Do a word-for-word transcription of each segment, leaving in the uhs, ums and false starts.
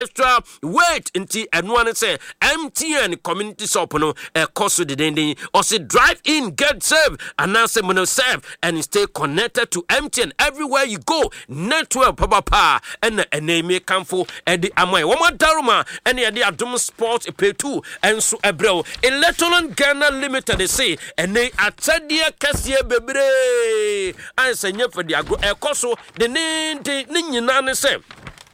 extra weight nti eno ne say M T N community shop no e koso de den or say drive in get serve and now say mono serve and stay connected to M T N everywhere you go network papa pa and enemy kamfo e di amai wo madaruma and e di Adom Sport pay two and so ebrel Electron Ghana Limited say and they atadia kase bebre an senya for di agro e koso de ne ne nyina ne say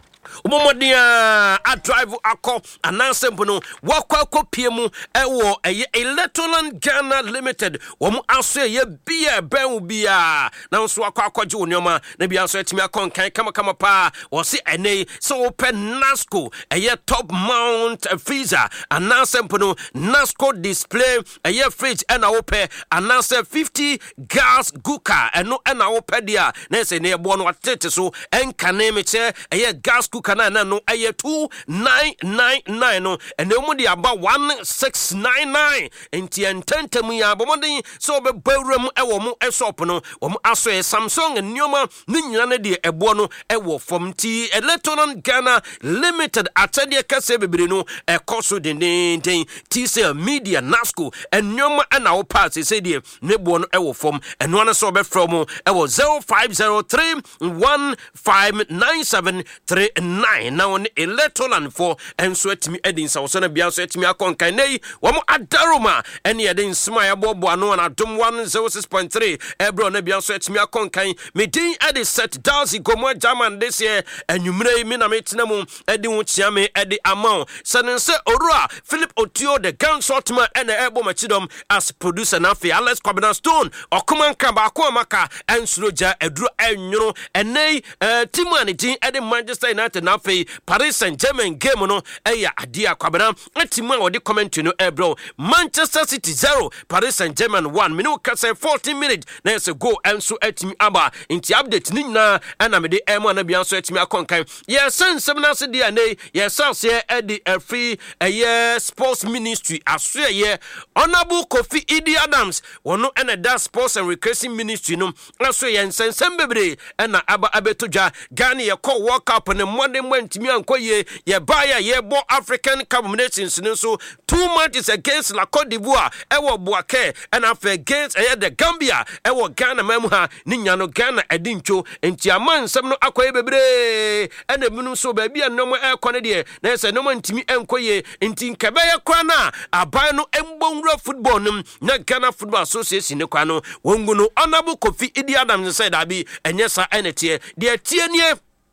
Umomodia a drive akọ anasempo no wakọ akọpie mu ewo eye Electron Ghana Limited wo mu aso ye bia ben bia na nso akọ akọje onioma na bia nso etimi akọ nkan kama kama pa wo se ene so open Nasco eye top mount freezer anasempo no Nasco display eye fridge ena ope anase fifty gas cooker eno ena ope dia na se ne ebo no atete so enkane meche eye gas cooker na na no aye two nine nine nine no and no mudi aba one six nine nine enti ententem ya bomodin so be bawram ewo mu esop no wo mu aso e Samsung nneoma ne nyina ne de ebo no ewo fom ti Electron Ghana Limited atade kase bebre no ekoso den den ti say media Nasco nneoma na wo pass say de ne bo no ewo fom eno na so be from ewo zero five zero three one five nine seven three nine now on Electron for and so etimi edin sa so na bia so etimi akonkan nei wo mo adaroma ene edin smile bobo ano na Adom one oh six point three ebro na bia so etimi akonkan medin edi set Dalsy Gomo German this year enwumre mi na metina mu edi wo chia me edi amount sense orua Philip Otio the gang sortman ene ebo machidom as producer na fe Alex Kwabena Stone okoman kan ba ko maka ensuroja eduro enwuro ene timu ani din edi Manchester United na fe Paris Saint-Germain game no eya adia Kwabena timu a wodi comment no ebro Manchester City zero Paris Saint-Germain one minu ka say fourteen minutes na yes go enso etimi aba inti update ni na ana me de emo na bia so etimi akonkan yes sensem na se dia nei yes say edi free eye sports ministry aso ye Honorable Kofi Idi Adams wono ena da sports and recreation ministry no aso ye sensem bebre ena aba abetodwa Ghana ye call World Cup ne money ntimi ankoye ye baya ye bo African Cup nations no so two matches against La Côte d'Ivoire ewo Boake and after against eh, the Gambia ewo Ghana mamuha ni nyano Ghana edincho enti amansem no akoye bebre ene binu so ba bia no mo ekone de na se no mo ntimi enkoye enti nkebeye kwa na aban no embonwura football nim na Ghana Football Association ne kwa no wongu no Honorable Kofi Idi Adams said abi enyesa enete de tie nie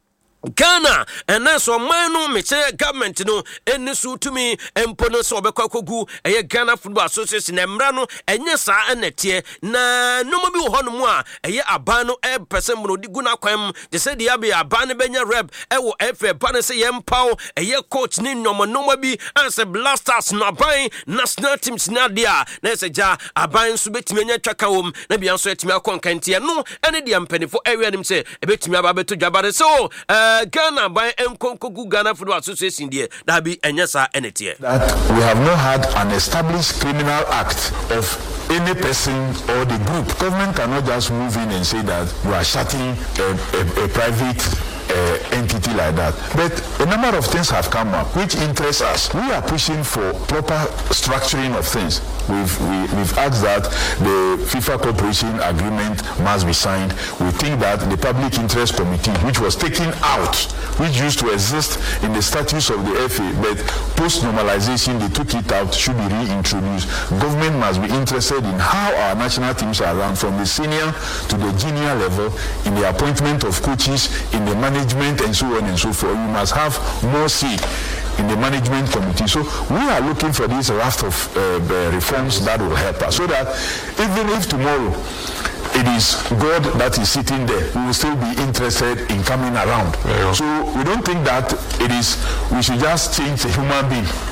Ghana and so manu me say government no eni so to me empono so obekwa kogu eye Ghana Football Association emra no enye sa enete na no mo bi wo hono mu a eye aban no e person mo di guna kwam de say de abi aban no benya rep e wo efe ban say yempaw eye coach ni nnomo no bi anse Blasters no aban national teams na dia na say ja aban so betimi anya twaka wom na bia so etimi akonkantie no ene de ampanifo area nim say e betimi aba beto dwabare so uh, Ghana by Nkonkogu Ghana Football Association there that be enyasa enete that we have not had an established criminal act of any person or the group. Government cannot just move in and say that you are shutting a, a, a private Uh, entity like that. But a number of things have come up which interest us. We are pushing for proper structuring of things. We've, we, we've asked that the FIFA Cooperation Agreement must be signed. We think that the Public Interest Committee, which was taken out, which used to exist in the statutes of the F A, but post-normalization they took it out, should be reintroduced. Government must be interested in how our national teams are run from the senior to the junior level, in the appointment of coaches, in the management and so on and so forth. We must have more say in the management committee. So we are looking for this raft of uh, reforms that will help us, so that even if tomorrow it is God that is sitting there, we will still be interested in coming around. Yeah. So we don't think that it is, we should just change a human being.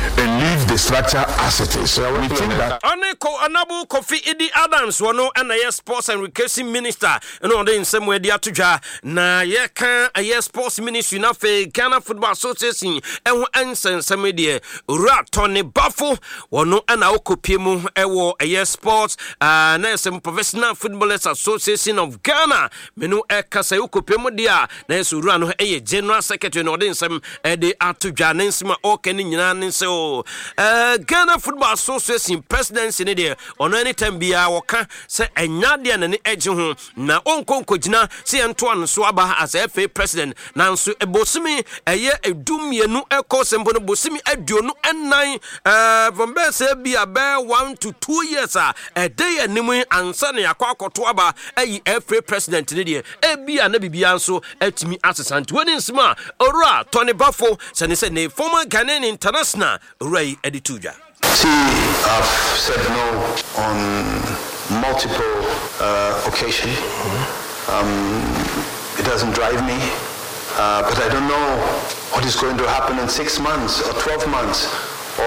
and leave the structure as it is. So we think that. Oneko Honorable Kofi Idi Adams wano ana ye sports and recreation minister no on the same way dia toja na ye kan ye sports ministry na fe Ghana Football Association ehun ensensem de ura Tony Bafo wano ana okopie mu ewo ye sports uh, na some Professional Footballers Association of Ghana menu e kasa okopie mu dia na so ura no e general secretary no den sem e de atoja na nsima o kan nyina nse o uh, Ghana Football Association presidency ne de ono anytime bia woka se enyade na ne eje ho na onkonkogina se ento an so aba as F A president nanso ebosimi eye edumienu eko sembo no bosimi aduonu enan eh from be se bia be one to two years a e dey animu ansa ne akwakoto aba ayi F A president ne de e bia na bibia nso atimi asesant woni nsima ora Tony Bafo se ne se ne former Ghanaian international Ray Edituja. See, I've said no on multiple uh, occasions. Um, it doesn't drive me, uh, but I don't know what is going to happen in six months or twelve months or,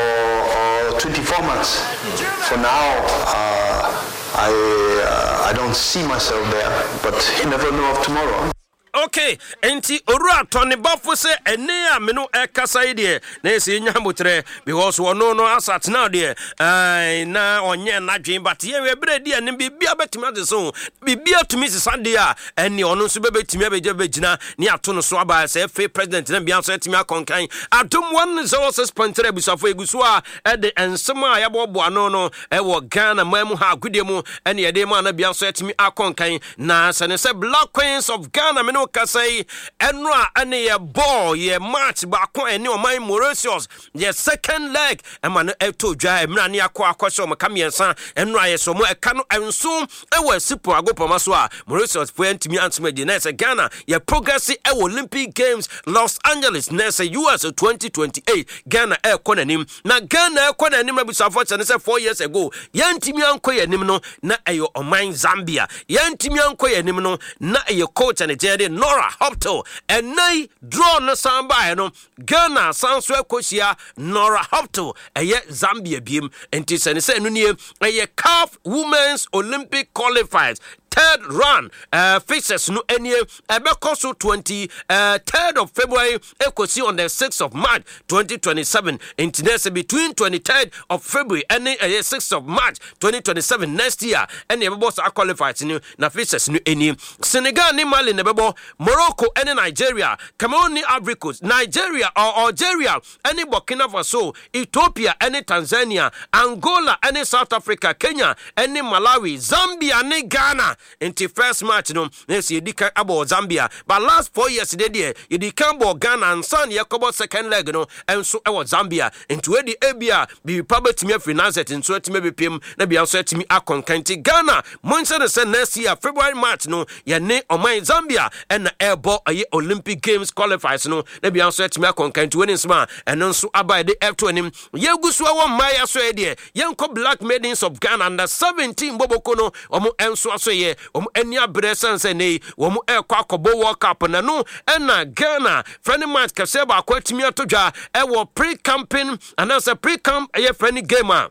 or twenty-four months. For now, uh, I uh, I don't see myself there, but you never know of tomorrow. Okay, enti ora Tony Bafo se ene a meno e kasa ide na ese nyamotre because wono no asat now there eh na onye na dwen but ye we bredi ene bibia betimi ade so bibia tumi sisande a ene ono nso bebetimi abeje begina ne ato no so aba se F A president na bia so etimi akonkan adom one oh six point three busafo eguso a e de ensema ya bobo ano no e wo Ghana mamu ha agudie mu ene ye de ma na bia so etimi akonkan na se ne se Black Queens of Ghana meno kasai enra ane ye ball ye match ba ko ene o man Mauritius ye second leg e ma no eto dwa emra ne akọ akọso mo kamiensa enra ye so mo eka no enso e wa sipo agopoma so a Mauritius po antimi antime de na se Ghana ye progress e Olympic Games Los Angeles na se U S twenty twenty-eight Ghana e ko nanim na Ghana e ko nanim abusafo che ne se four years ago ye antimi anko ye nim no na eyo oman Zambia ye antimi anko ye nim no na eyo coach ne jede Nora Hopto and nay draw no samba no Ghana sanso ekosia Nora Hopto eye Zambia biem enti se ne se no nie eye C A F Women's Olympic Qualifiers third run uh fixes no any ebekoso twenty uh third of February ekosi on the sixth of March twenty twenty-seven international between twenty-third of February and uh, sixth of March twenty twenty-seven next year and ebebo are qualified no na fixes no any Senegal ni Mali ne bebo Morocco and Nigeria Cameroon ni Ivory Coast Nigeria or Algeria and Burkina Faso Ethiopia and Tanzania Angola and South Africa Kenya and Malawi Zambia and Ghana into first match no yes you dika about Zambia but last four years they there you dika about Ghana and San Yakobo second leg no and so I was Zambia into where the Abia be probably to me finance it into to maybe pim na be also to me akon kanti Ghana months say next year February March no ya ne on my Zambia and airbo a Olympic Games qualifiers no na be also to me akon kanti when sma and so about the F twenty ye gusu wa my so e there yanko Black Maidens of Ghana under seventeen boboko no omo enso aso ye um enya bresan se nei wom e kwa kobo World Cup na no na Ghana friendly match kase ba kwatimi atodwa e wo pre-camping and as a pre-camp e friendly game a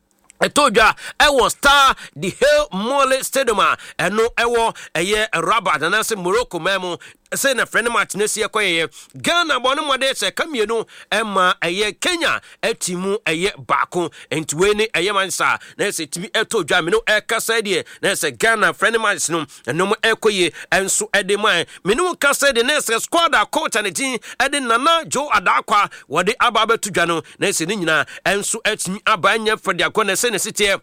Etoja ewo Star the Hill Mole Stadium eno ewo eye Rabat and as Morocco memo say na friend match na sie koye Ghana bono mode se kamienu ema eye Kenya etimu eye bako entwe ni eye mansa na se timi etodwa me no e kasa de na se Ghana friend match no eno mo ekoye enso ede man me no kasa de na se squad a coach and team ede Nana Joe Adakwa wode ababe tudwa no na se ni nyina enso etimi abanya for the akona se ne sitie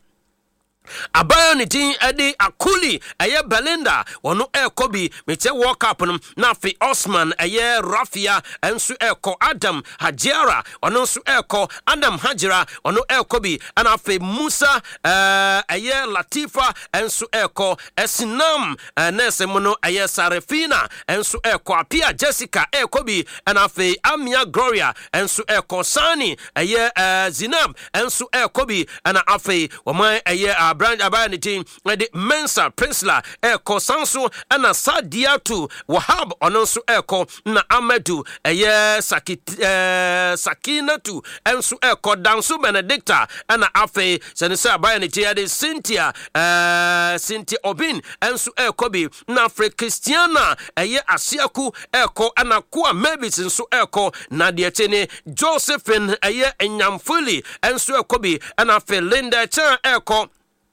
Abaya ni tin edi Akuli eye Belinda wono ekobi mete World Cup no na fi Osman eye Rafia ensu eko Adam Hajira wono ensu eko Adam Hajira wono ekobi ana fi Musa uh, eye Latifa ensu eko Esinam uh, nese mono eye Sarefina ensu eko Apia Jessica ekobi ana fi Amia Gloria ensu eko Sani eye uh, Zinab ensu ekobi ana afi woman eye uh, brand abaya ne team de Mensa Prinsla eko sanso na Sadiatu Wahab ono nso eko na Amedu eye Sakit eh, Sakinatu enso eko Danso Benedicta na afe senese abaya ne team de Cynthia eh, Cynthia Obin enso eko bi na Afre Christiana eye Asiaku eko na Kwa Mavis nso eko na de tene Josephine eye Enyamfuli enso eko bi na afe Linda Chan eko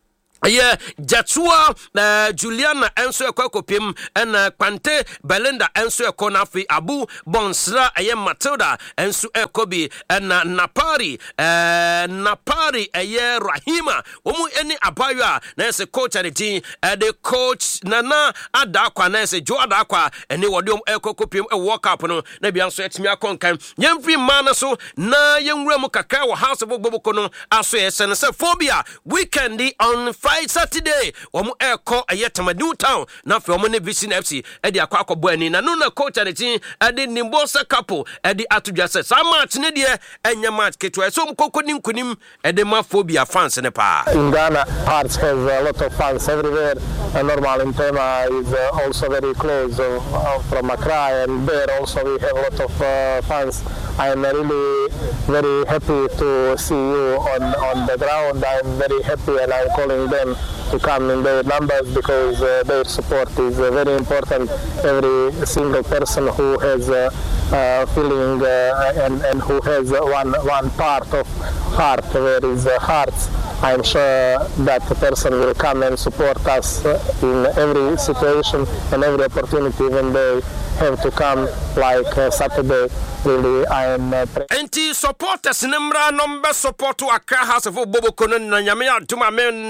yeah, Jatua uh, Juliana enso ekopim and Pante Belinda enso ekonafi Abu Bonsra aye Matilda enso ekobi and Napari uh, Napari aye Rahima omu eni abaywa na se coach and team uh, the coach Nana Adakwa na se Jo Adakwa eni wodom ekopim e walk up no na bia nso etimi akonkan yemfi mana so na yenwura mu kaka wo house of Boboko no aso yesen se phobia weekend on Friday Saturday omo eko ayetama New Town na fe omo ne Vision F C e de akwa akọbọ ani na no na coach and team e de Nimbosa couple e de atudwa se sa match ne de enya match ketwa so mkoko nim kunim e de ma phobia fans ne pa. In Ghana, Hearts has a lot of fans everywhere. Uh, normal in Tema is uh, also very close uh, from Accra, and there also we have a lot of uh, fans. I am really very happy to see you on, on the ground. I am very happy, and I'm calling them to come in their numbers because uh, their support is uh, very important. Every single person who has a uh, uh, feeling uh, and, and who has one, one part of heart where is uh, hearts, I'm sure that the person will come and support us in every situation and every opportunity when they have to come, like uh, Saturday. Really, I am uh, anti supporters number number support to Accra House of Boboko na nyame aduma men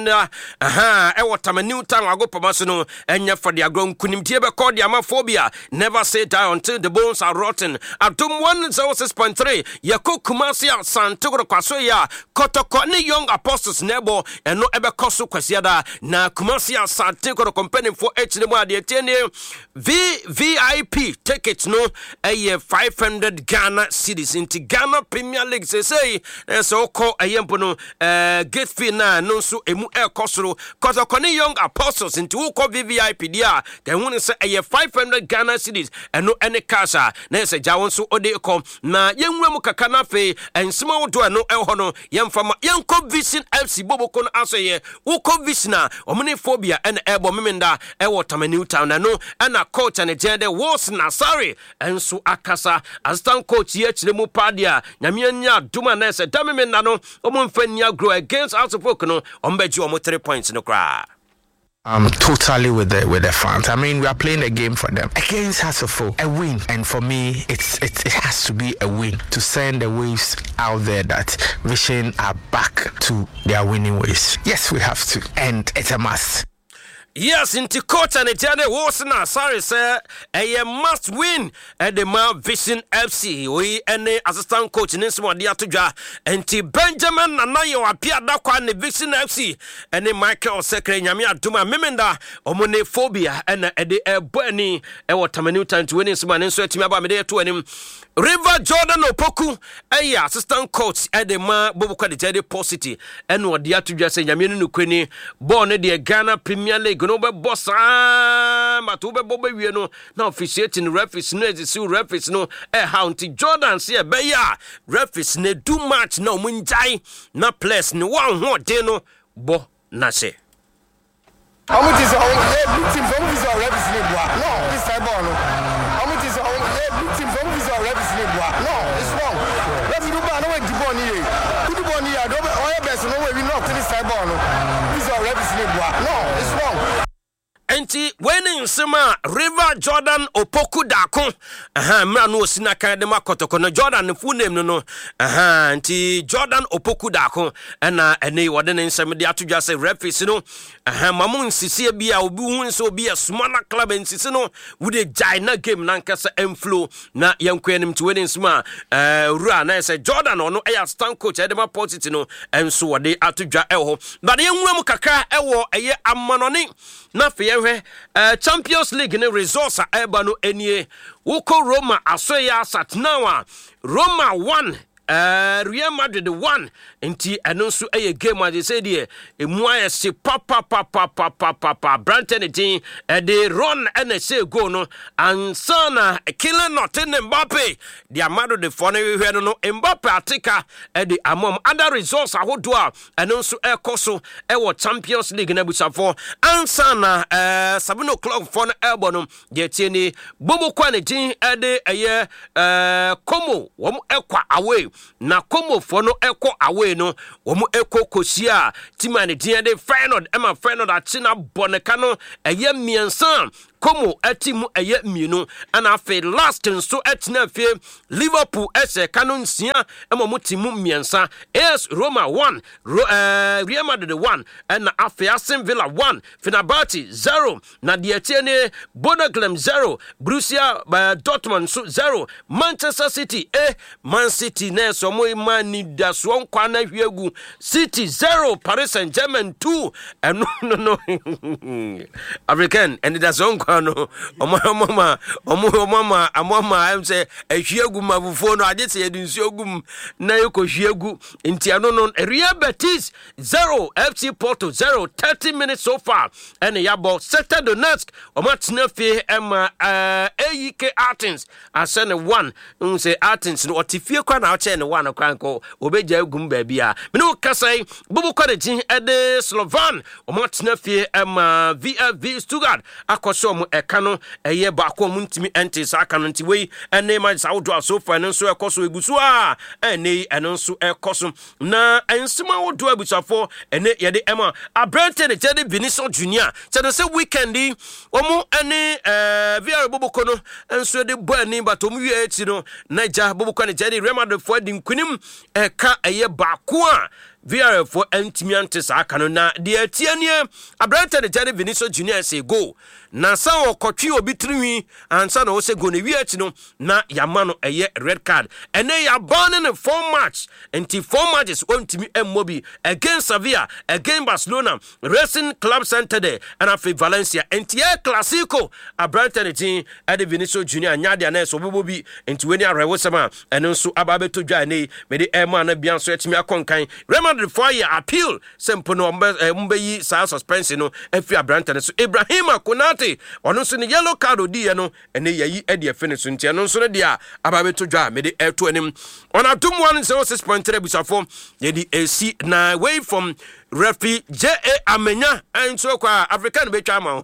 aha e wotama New Town agopomaso enya for their grown kunimtie be call their phobia never say die until the bones are rotten. Atum one oh six point three Yako Kumasi Santoro kwaso ya Kotoko ni Young Apostles nebo eno ebe koso kwasiada na Kumasi Santoro company for H ne mo ade tiene V VIP tickets no eh five hundred Ghana cities into Ghana Premier League say say so call ayempo no uh, gate fee na no so emu e kosoro cause okoni Young Apostles into who call V V I P dia then when say a five hundred Ghana cities and no any cash na say jawon so ode ko na yenwura mu kaka na fe ensema wodo no e ho no yemfama yenko Vision F C Boboko no aso ye wo ko Vision na omni phobia and ebo memenda e wotama New Town na no na coach and agenda was Nasari enso akasa as coach here chile mu padia nyame anya duma na se dameme na no omo mfania grow against House of Folk no ombeji omo three points no kra. I'm totally with the with the fans. I mean, we are playing a game for them against House of Folk, a win, and for me, it's it, it has to be a win to send the waves out there that Vision are back to their winning ways. Yes, we have to, and it's a must. Yes, into coach and Ejane Wasna, sorry, sir. A must win at the Mount Vision F C. We any assistant coach in this one, Diatuja, and T Benjamin and Nayo appear that one in Vision F C, and then Michael Secretary Yamia Duma Memenda, Omone Phobia, and a Bernie, and what time a new time to win this man, and so to me about me there to him. River Jordan Opoku, a assistant coach at the Ma Bobuka the Jedi Posity, and what Diatuja say Yaminu Nukweni, born at the Ghana Premier League. No be boss ah matube bobe wie no na officiating referees no ezisu referees no e haunti Jordan se be ya referees ne do match na omunjai na place ne wan ho de no bo na se how much is on the team from visa referees ne boa no this time ball no how much is on the team from visa referees ne boa no it's wrong referee do ba no we di ball ni e do ball ni ya do oya best no we no this time ball no visa referees ne boa no it's wrong. Enti when Sima River Jordan Opoku Dako aha mra no sinaka de makotoko no Jordan full name no no aha enti Jordan Opoku Dako na ene wode ne nsem de atodwa se referees no aha mamu nsisi bia obi hu nso obi asumana club nsisi no wude jai na game na nkasa enflow na yankwanim to when Sima eh ru na se Jordan ono e stand coach e de ma positive no enso wode atodwa e ho but yenwam kaka e wo eye amanoni na fe Uh, Champions League ne resource eba no enie woko Roma asoya satnawa Roma one uh, Real Madrid one nti ɛno nso ɛyɛ game a say deɛ emu ayɛ se papa papa papa papa Branton din ɛde run ɛna say goal no ansana Kylian Mbappe the Madrid for no hwehwɛ no no Mbappe atika ɛde amom other results ahodo a ɛno nso ɛkɔ so ɛwɔ Champions League na busafo ansana uh, seven o'clock for no elbow no deɛ tie ni Bobo Kwane din ɛde ɛyɛ uh, Como wɔn ɛkɔ away na Como for no ɛkɔ away no wɔn ɛkɔ kosia tima ne din ɛde Feyenoord ɛma Feyenoord akyina bɔneka no ɛyɛ miɛnsa Como atimu ɛyɛ mienu ana afe last nso ɛtina afie Liverpool ɛsɛ kano nsia ɛma mo timu miɛnsa A S Roma one Ro, uh, Real Madrid one ɛna afe Aston Villa one Fenerbahce zero na deɛ tie ne Bodo Glimt zero Borussia uh, Dortmund so zero Manchester City eh Man City na so mo man ni da so nkwa na hwegu City zero Paris Saint-Germain two ɛno no no African and that's on no omo mama omo mama amama am say ehwiegu mabufo no ade se yedunsuogum na ekohwiegu nti ano no Real Betis zero F C Porto zero thirty minutes so far and yabo Shakhtar Donetsk omo tena fie ema uh, A E K Athens asene one say Athens no otifie kwa na oche ne one kwan ko obeja egum ba bia me no kasai bubu kwa de tin ede Slovan omo tena fie ema V F V Stuttgart akoso eka no eye ba ko mu ntimi ente sa aka no nti wei ene ma sa wodo asofa no nso ekoso egusu a ene ene nso ekoso na ensema wodo abusafo ene ye de ema abrante ne tede Vinicius Junior tede se weekend omo ene eh via boboko no enso de bo ani batom wie eti no naija boboko ne tede Real Madrid fo di nkunim eka eye ba ko a V R F for Antimiante Sakano na de atianie abrante de Jerry Vinicius Junior say go na sa okotwe obi triwi ansa na wo say go na wi ati no na yama no eye red card ene ya ban in four match enti four matches ontimi emmobi against Sevilla against Barcelona Racing Club Santander and afi Valencia enti e Clasico abrante de tin ade Vinicius Junior nyade na so bobobi enti weni arewo sema ene nso ababeto dwa ne me de ema na bia so etimi akonkan Madrid for your appeal simple no mbeyi sa suspension no afi abrante no so Ibrahima Konate ono so ne yellow card odi no ene yayi e de finish so ntia no so ne dia ababeto dwa me de eto anim on atum one oh six point three busafo ye di AC na away from referee J A Amenya and so kwa African betwa ma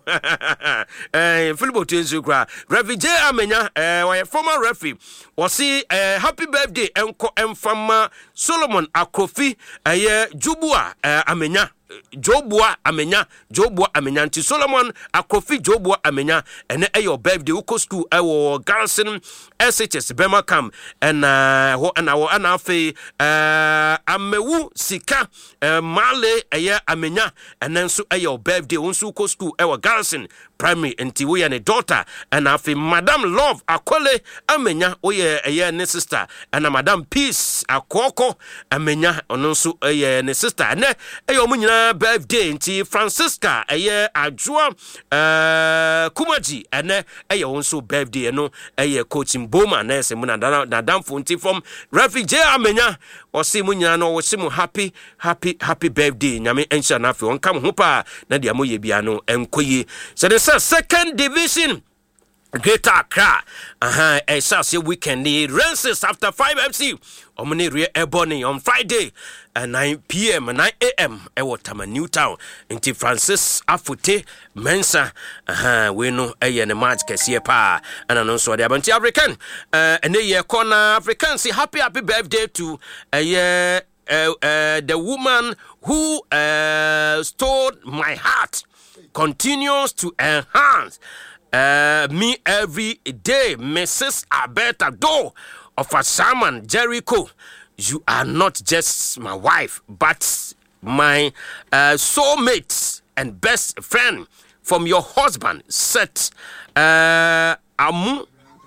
eh Philip Tenzu kwa referee J A Amenya eh wa former referee was see eh happy birthday enko emfama Solomon Akofi eh Jubua eh, Amenya Jobua Amenya Jobua Amenya nti Solomon Akofi Jobua Amenya ene e your birthday uko school e wo Garrison S H S Bema Cam ena ho ana wo ana afi eh amewu sika eh, male eye Amenya ene nso e your birthday unso uko school e wo Garrison primary nti wo ye ne daughter ena afi Madam Love Akole Amenya wo ye eye ne sister ena Madam Peace Akoko Amenya ono nso eye ne sister ene e yo munyina birthday nti Francisca eye Adwoa uh, Kumaji ene eye wonso birthday no eye coach Mboma na ese mu na damfo nti from Referee J Amenya osi mu nyina no wosi mu happy happy happy birthday nyame ensha na afi wonka ho pa na dia moye bia no enkoyi so the second division Greater Accra aha uh-huh. Esase weekend the races after five F C omni Real Ebony on Friday at nine p m nine a m e Watama Newtown inti Francis Afute Mensa aha uh-huh. we no eye ne match kese pa ana no so the Abanti African uh ene ye corner African say happy happy birthday to eye uh, uh, the woman who uh, stole my heart continues to enhance Uh, me every day, Missus Alberta Doe of Asaman Jericho. You are not just my wife, but my uh, soulmate and best friend from your husband, Seth uh, Amu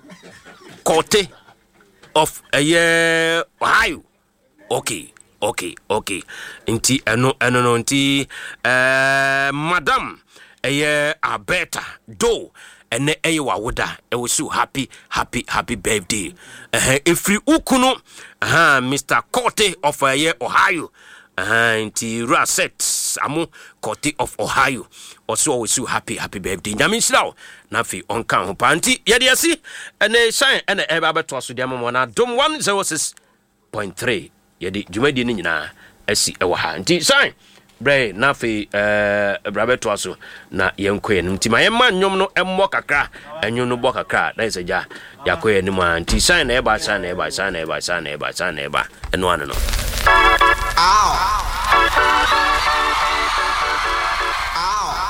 Kote of a uh, year. Ohio. Okay, okay, okay. Inti, ano, ano, no, inti, uh, Madam. Eye Alberta Doe ene eye wa woda e wo so happy happy happy birthday eh efri ukunu aha Mister Cote of uh, Ohio aha nti Raset amu Cote of Ohio also we so happy happy birthday nyame nhyira na fi onka ho panti ye de asi ene shine ene e ba beto so de mo na dom one oh six point three ye de dwumadi ni nyina asi e wo ha nti shine bre na fi eh brabeto aso na yenkoye nim ti ma yemma nnwom no emmo kakra enwom no bo kakra na iseja yakoye nim anti shine na e ba shine na e ba shine na e ba shine na e ba shine na e ba eno ano no.